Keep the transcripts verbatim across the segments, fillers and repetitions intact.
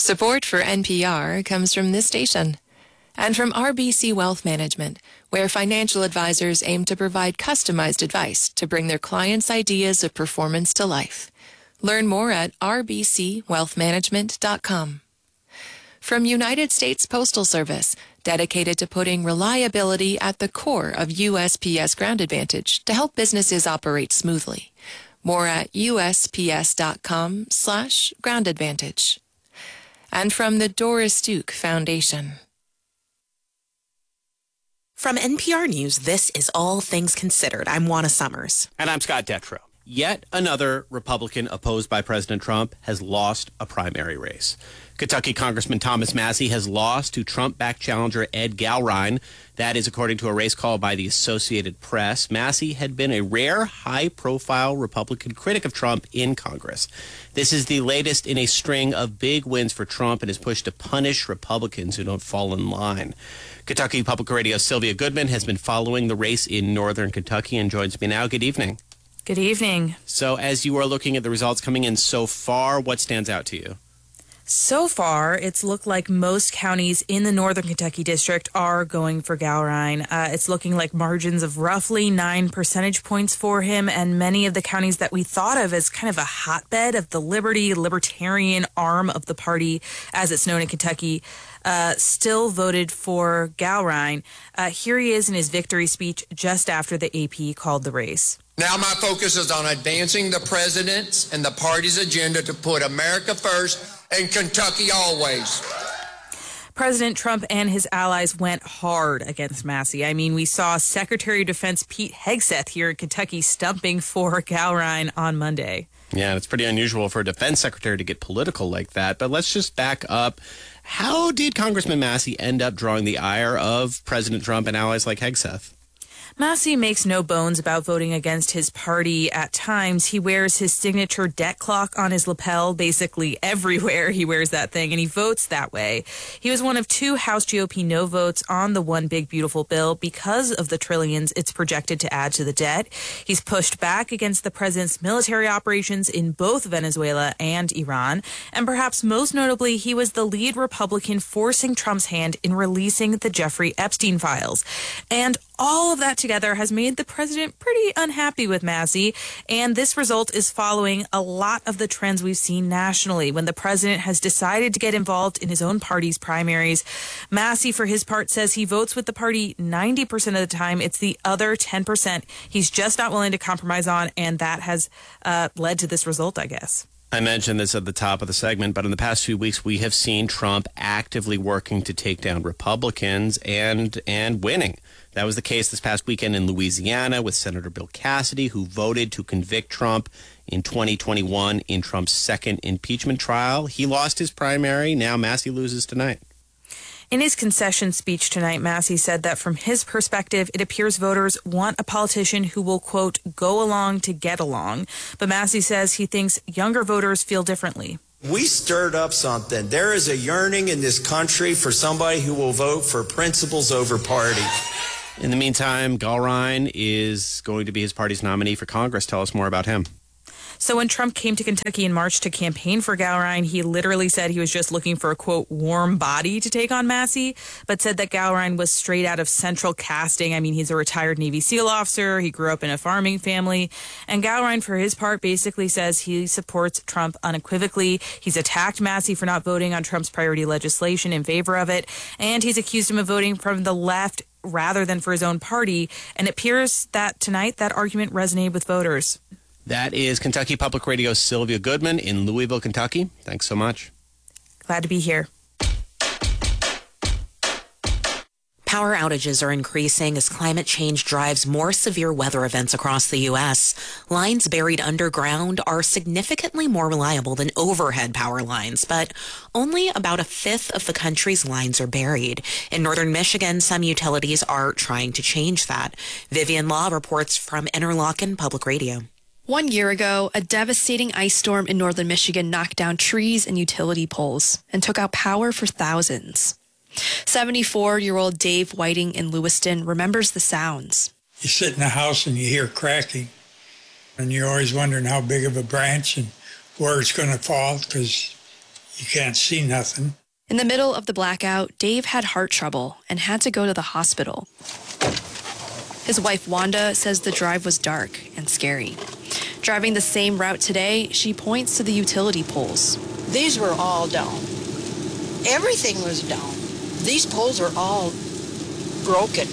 Support for N P R comes from this station and from R B C Wealth Management, where financial advisors aim to provide customized advice to bring their clients' ideas of performance to life. Learn more at r b c wealth management dot com. From United States Postal Service, dedicated to putting reliability at the core of U S P S Ground Advantage to help businesses operate smoothly. More at U S P S dot com slash ground advantage. And from the Doris Duke Foundation. From N P R News, this is All Things Considered. I'm Juana Summers. And I'm Scott Detrow. Yet another Republican opposed by President Trump has lost a primary race. Kentucky Congressman Thomas Massie has lost to Trump-backed challenger Ed Gallrein. That is according to a race call by the Associated Press. Massie had been a rare, high-profile Republican critic of Trump in Congress. This is the latest in a string of big wins for Trump and his push to punish Republicans who don't fall in line. Kentucky Public Radio's Sylvia Goodman has been following the race in northern Kentucky and joins me now. Good evening. Good evening. So as you are looking at the results coming in so far, what stands out to you? So far, it's looked like most counties in the Northern Kentucky district are going for Gallrein. Uh, it's looking like margins of roughly nine percentage points for him, and many of the counties that we thought of as kind of a hotbed of the Liberty Libertarian arm of the party, as it's known in Kentucky, uh, still voted for Gallrein. Uh, here he is in his victory speech just after the A P called the race. Now my focus is on advancing the president's and the party's agenda to put America first and Kentucky always. President Trump and his allies went hard against Massie. I mean, we saw Secretary of Defense Pete Hegseth here in Kentucky stumping for Gallrein on Monday. Yeah, it's pretty unusual for a defense secretary to get political like that. But let's just back up. How did Congressman Massie end up drawing the ire of President Trump and allies like Hegseth? Massie makes no bones about voting against his party at times. He wears his signature debt clock on his lapel basically everywhere. He wears that thing, and he votes that way. He was one of two House G O P no votes on the One Big Beautiful Bill because of the trillions it's projected to add to the debt. He's pushed back against the president's military operations in both Venezuela and Iran. And perhaps most notably, he was the lead Republican forcing Trump's hand in releasing the Jeffrey Epstein files. And all of that together has made the president pretty unhappy with Massie, and this result is following a lot of the trends we've seen nationally. When the president has decided to get involved in his own party's primaries, Massie, for his part, says he votes with the party ninety percent of the time. It's the other ten percent he's just not willing to compromise on, and that has uh, led to this result, I guess. I mentioned this at the top of the segment, but in the past few weeks, we have seen Trump actively working to take down Republicans and and winning. That was the case this past weekend in Louisiana with Senator Bill Cassidy, who voted to convict Trump in twenty twenty-one in Trump's second impeachment trial. He lost his primary. Now Massie loses tonight. In his concession speech tonight, Massie said that from his perspective, it appears voters want a politician who will, quote, go along to get along. But Massie says he thinks younger voters feel differently. We stirred up something. There is a yearning in this country for somebody who will vote for principles over party. In the meantime, Gallrein is going to be his party's nominee for Congress. Tell us more about him. So when Trump came to Kentucky in March to campaign for Gallrein, he literally said he was just looking for a, quote, warm body to take on Massie, but said that Gallrein was straight out of central casting. I mean, he's a retired Navy SEAL officer. He grew up in a farming family. And Gallrein, for his part, basically says he supports Trump unequivocally. He's attacked Massie for not voting on Trump's priority legislation in favor of it. And he's accused him of voting from the left rather than for his own party. And it appears that tonight that argument resonated with voters. That is Kentucky Public Radio's Sylvia Goodman in Louisville, Kentucky. Thanks so much. Glad to be here. Power outages are increasing as climate change drives more severe weather events across the U S. Lines buried underground are significantly more reliable than overhead power lines, but only about a fifth of the country's lines are buried. In northern Michigan, some utilities are trying to change that. Vivian Law reports from Interlochen Public Radio. One year ago, a devastating ice storm in northern Michigan knocked down trees and utility poles and took out power for thousands. seventy-four-year-old Dave Whiting in Lewiston remembers the sounds. You sit in the house and you hear cracking, and you're always wondering how big of a branch and where it's going to fall because You can't see nothing. In the middle of the blackout, Dave had heart trouble and had to go to the hospital. His wife, Wanda, says the drive was dark and scary. Driving the same route today, she points to the utility poles. These were all down. Everything was down. These poles were all broken,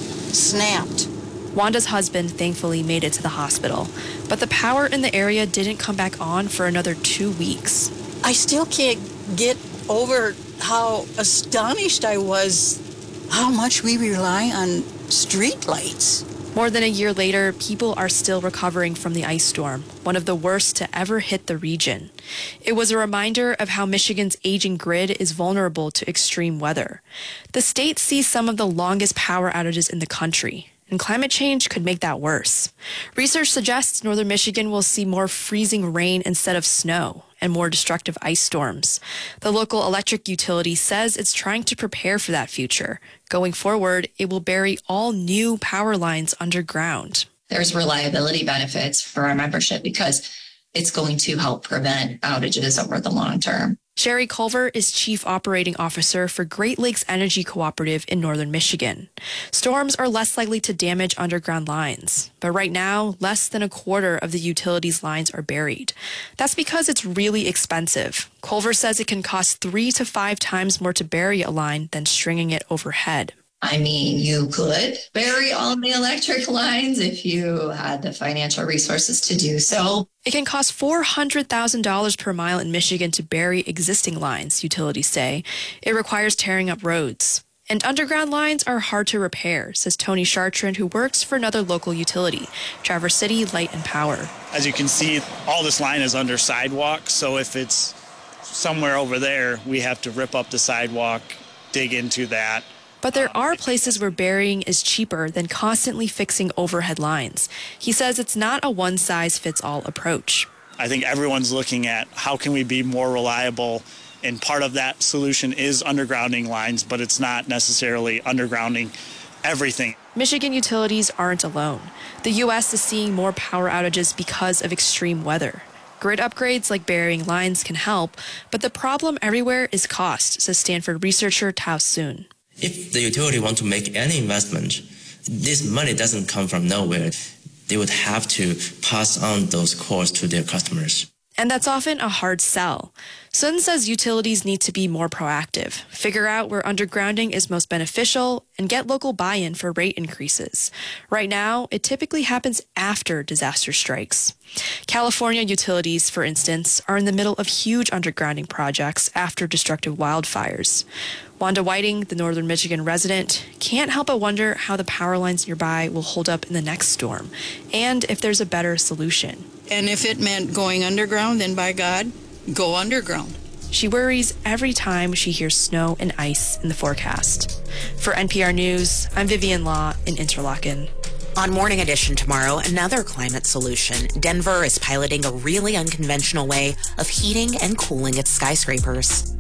snapped. Wanda's husband thankfully made it to the hospital, but the power in the area didn't come back on for another two weeks. I still can't get over how astonished I was how much we rely on street lights. More than a year later, people are still recovering from the ice storm, one of the worst to ever hit the region. It was a reminder of how Michigan's aging grid is vulnerable to extreme weather. The state sees some of the longest power outages in the country, and climate change could make that worse. Research suggests northern Michigan will see more freezing rain instead of snow and more destructive ice storms. The local electric utility says it's trying to prepare for that future. Going forward, it will bury all new power lines underground. There's reliability benefits for our membership because it's going to help prevent outages over the long term. Sherry Culver is Chief Operating Officer for Great Lakes Energy Cooperative in northern Michigan. Storms are less likely to damage underground lines, but right now, less than a quarter of the utility's lines are buried. That's because it's really expensive. Culver says it can cost three to five times more to bury a line than stringing it overhead. I mean, you could bury all the electric lines if you had the financial resources to do so. It can cost four hundred thousand dollars per mile in Michigan to bury existing lines, utilities say. It requires tearing up roads. And underground lines are hard to repair, says Tony Chartrand, who works for another local utility, Traverse City Light and Power. As you can see, all this line is under sidewalk, so if it's somewhere over there, we have to rip up the sidewalk, dig into that. But there are places where burying is cheaper than constantly fixing overhead lines. He says it's not a one-size-fits-all approach. I think everyone's looking at how can we be more reliable, and part of that solution is undergrounding lines, but it's not necessarily undergrounding everything. Michigan utilities aren't alone. The U S is seeing more power outages because of extreme weather. Grid upgrades like burying lines can help, but the problem everywhere is cost, says Stanford researcher Tao Soon. If the utility want to make any investment, this money doesn't come from nowhere. They would have to pass on those costs to their customers. And that's often a hard sell. Sun says utilities need to be more proactive, figure out where undergrounding is most beneficial, and get local buy-in for rate increases. Right now, it typically happens after disaster strikes. California utilities, for instance, are in the middle of huge undergrounding projects after destructive wildfires. Wanda Whiting, the northern Michigan resident, can't help but wonder how the power lines nearby will hold up in the next storm, and if there's a better solution. And if it meant going underground, then by God, go underground. She worries every time she hears snow and ice in the forecast. For N P R News, I'm Vivian Law in Interlaken. On Morning Edition tomorrow, another climate solution. Denver is piloting a really unconventional way of heating and cooling its skyscrapers.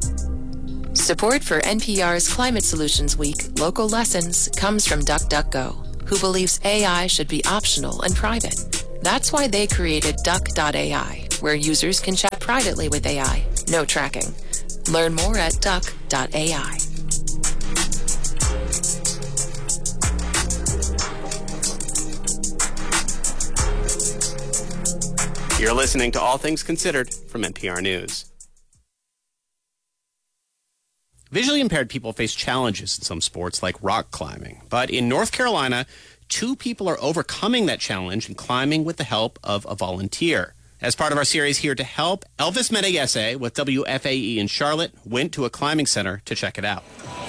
Support for N P R's Climate Solutions Week Local Lessons comes from DuckDuckGo, who believes A I should be optional and private. That's why they created Duck dot A I, where users can chat privately with A I. No tracking. Learn more at Duck dot A I. You're listening to All Things Considered from N P R News. Visually impaired people face challenges in some sports like rock climbing. But in North Carolina, two people are overcoming that challenge and climbing with the help of a volunteer. As part of our series Here to Help, Elvis Medeyese with W F A E in Charlotte went to a climbing center to check it out.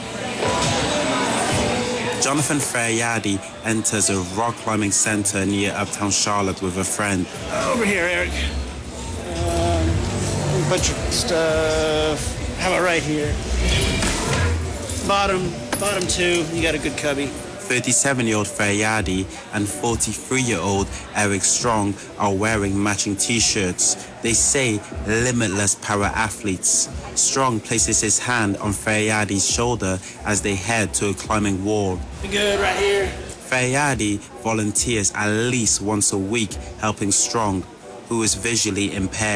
Jonathan Faryadi enters a rock climbing center near Uptown Charlotte with a friend. Over here, Eric. Um, a bunch of stuff. How about right here? Bottom, bottom two, you got a good cubby. thirty-seven-year-old Faryadi and forty-three-year-old Eric Strong are wearing matching T-shirts. They say limitless para athletes. Strong places his hand on Faryadi's shoulder as they head to a climbing wall. You good right here? Faryadi volunteers at least once a week helping Strong, who is visually impaired.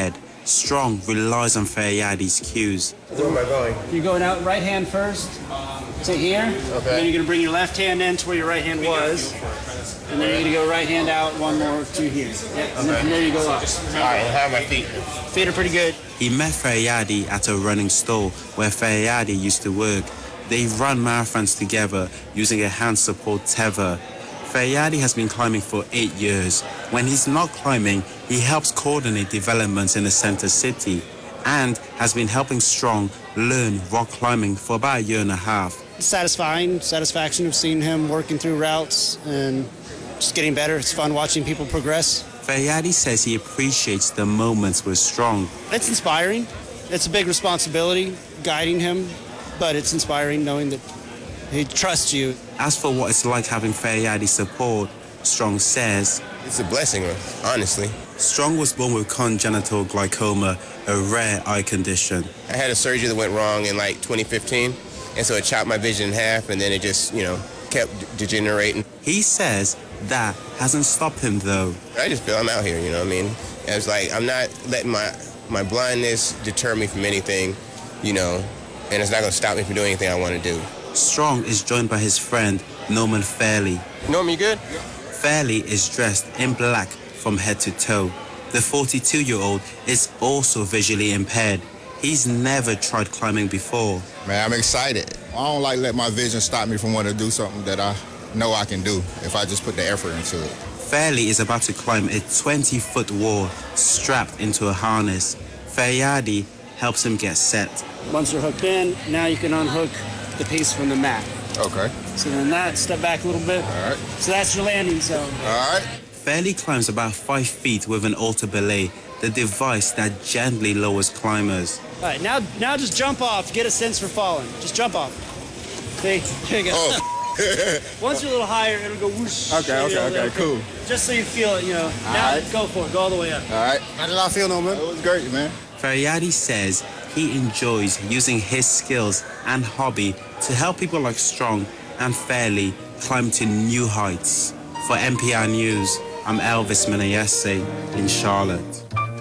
Strong relies on Feryadi's cues. Where am I going? You're going out right hand first to here. Okay. And then you're going to bring your left hand in to where your right hand was. And then you're going to go right hand out one more to here. Yep. And okay. Then from there you go up. All right, how are my feet? Feet are pretty good. He met Feryadi at a running store where Feryadi used to work. They run marathons together using a hand support tether. Feryadi has been climbing for eight years. When he's not climbing, he helps coordinate developments in the center city and has been helping Strong learn rock climbing for about a year and a half. Satisfying, satisfaction of seeing him working through routes and just getting better. It's fun watching people progress. Feryadi says he appreciates the moments with Strong. It's inspiring. It's a big responsibility guiding him, but it's inspiring knowing that he trusts you. As for what it's like having Feryadi's support, Strong says, it's a blessing, honestly. Strong was born with congenital glaucoma, a rare eye condition. I had a surgery that went wrong in like twenty fifteen, and so it chopped my vision in half, and then it just, you know, kept degenerating. He says that hasn't stopped him, though. I just feel I'm out here, you know what I mean? It's like I'm not letting my, my blindness deter me from anything, you know, and it's not going to stop me from doing anything I want to do. Strong is joined by his friend, Norman Fairley. Norman, you good? Fairley is dressed in black from head to toe. The forty-two-year-old is also visually impaired. He's never tried climbing before. Man, I'm excited. I don't like let my vision stop me from wanting to do something that I know I can do if I just put the effort into it. Fairley is about to climb a twenty-foot wall strapped into a harness. Feryadi helps him get set. Once you're hooked in, now you can unhook the piece from the mat. Okay. So then that, step back a little bit. All right. So that's your landing zone. All right. Fairley climbs about five feet with an alto belay, the device that gently lowers climbers. All right, now now just jump off, get a sense for falling. Just jump off. See, here you go. Oh. Once you're a little higher, it'll go whoosh. Okay, okay, okay, okay, cool. Just so you feel it, you know. All now right. Go for it, go all the way up. All right. How did I feel, Norman? It was great, man. Feryadi says he enjoys using his skills and hobby to help people like Strong and Fairley climb to new heights. For N P R News, I'm Elvis Menayese in Charlotte.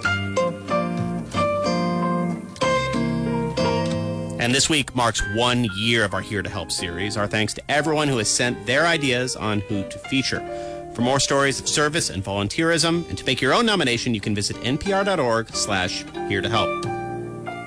And this week marks one year of our Here to Help series. Our thanks to everyone who has sent their ideas on who to feature. For more stories of service and volunteerism, and to make your own nomination, you can visit npr.org slash here to help.